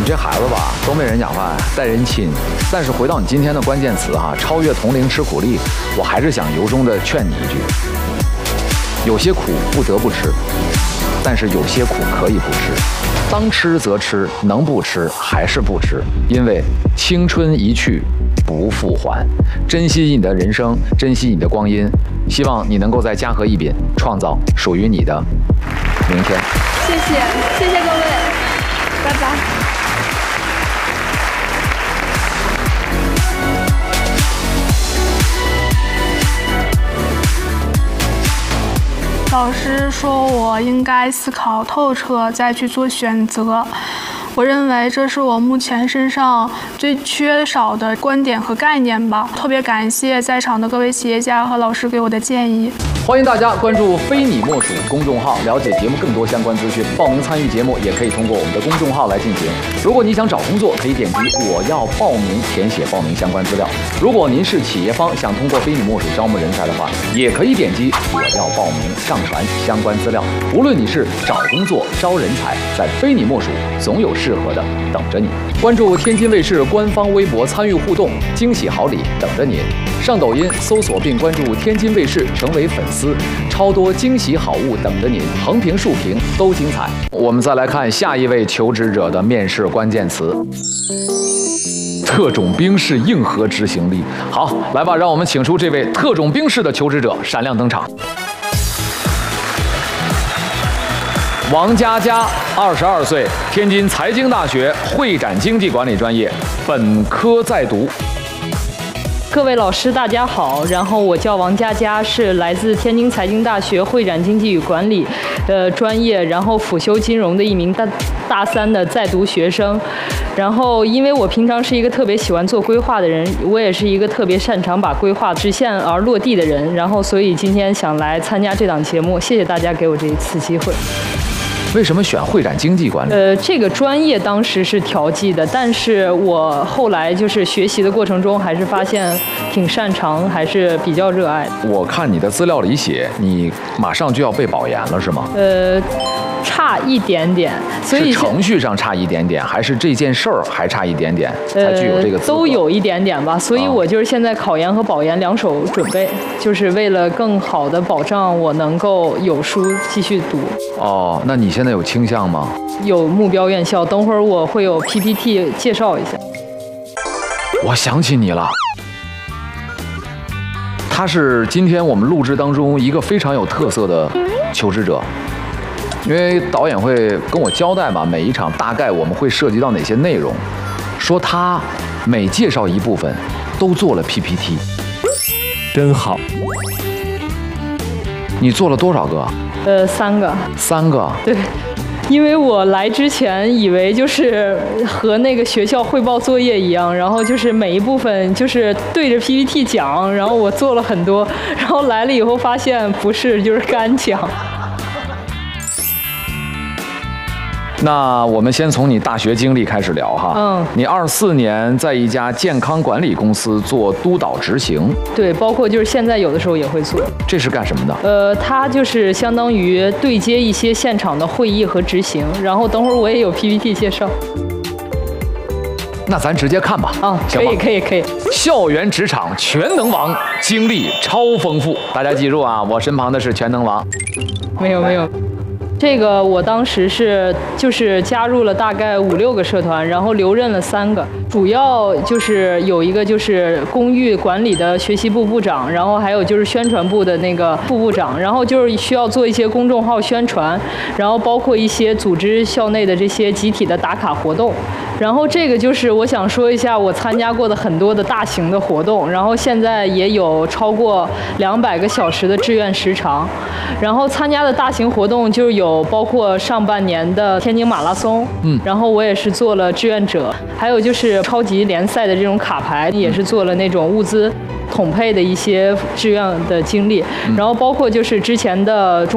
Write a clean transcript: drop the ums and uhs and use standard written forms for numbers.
你这孩子吧，东北人讲话带人亲。但是回到你今天的关键词哈，超越同龄吃苦力，我还是想由衷的劝你一句：有些苦不得不吃，但是有些苦可以不吃。当吃则吃，能不吃还是不吃，因为青春一去不复还。珍惜你的人生，珍惜你的光阴，希望你能够在家和一品创造属于你的明天。 谢谢，谢谢各位，拜拜。老师说我应该思考透彻再去做选择，我认为这是我目前身上最缺少的观点和概念吧。特别感谢在场的各位企业家和老师给我的建议。 欢迎大家关注非你莫属公众号，了解节目更多相关资讯。报名参与节目也可以通过我们的公众号来进行。如果你想找工作，可以点击我要报名，填写报名相关资料。如果您是企业方，想通过非你莫属招募人才的话，也可以点击我要报名，上传相关资料。无论你是找工作、招人才，在非你莫属总有适合的等着你。关注天津卫视官方微博参与互动，惊喜好礼等着您。上抖音搜索并关注天津卫视，成为粉丝，超多惊喜好物等着您，横屏竖屏都精彩。我们再来看下一位求职者的面试关键词：特种兵式硬核执行力。好，来吧，让我们请出这位特种兵式的求职者闪亮登场。王佳佳，22岁，天津财经大学会展经济管理专业，本科在读。 各位老师，大家好。然后我叫王佳佳，是来自天津财经大学会展经济与管理专业，然后辅修金融的一名大三的在读学生。然后因为我平常是一个特别喜欢做规划的人，我也是一个特别擅长把规划实现而落地的人。然后所以今天想来参加这档节目，谢谢大家给我这一次机会。 为什么选会展经济管理？ 这个专业当时是调剂的，但是我后来就是学习的过程中，还是发现挺擅长，还是比较热爱的。 我看你的资料里写，你马上就要被保研了，是吗？ 差一点点，所以是程序上差一点点，还是这件事儿还差一点点才具有这个资格？ 都有一点点吧。所以我就是现在考研和保研两手准备，就是为了更好的保障我能够有书继续读。 哦，那你现在有倾向吗？ 有目标院校，等会儿我会有 PPT 介绍一下。 我想起你了。他是今天我们录制当中一个非常有特色的求职者。因为导演会跟我交代嘛，每一场大概我们会涉及到哪些内容，说他每介绍一部分都做了 PPT， 真好。 你做了多少个 ？3个。 3个？ 对，因为我来之前以为就是和那个学校汇报作业一样，然后就是每一部分就是对着 PPT 讲，然后我做了很多，然后来了以后发现不是，就是干讲。 那我们先从你大学经历开始聊哈。你24年在一家健康管理公司做督导执行。 对，包括就是现在有的时候也会做。 这是干什么的？ 它就是相当于对接一些现场的会议和执行，然后等会儿我也有 PPT 介绍。 那咱直接看吧。 可以。 校园职场全能王，经历超丰富。大家记住啊，我身旁的是全能王。 没有。这个我当时就是加入了大概5、6个社团，然后留任了3个。主要就是有一个就是公寓管理的学习部部长，然后还有就是宣传部的那个副部长，然后就是需要做一些公众号宣传，然后包括一些组织校内的这些集体的打卡活动。然后这个就是我想说一下我参加过的很多的大型的活动，然后现在也有超过200个小时的志愿时长。然后参加的大型活动就有包括上半年的天津马拉松，然后我也是做了志愿者，还有就是超级联赛的这种卡牌，也是做了那种物资统配的一些志愿的经历，然后包括就是之前的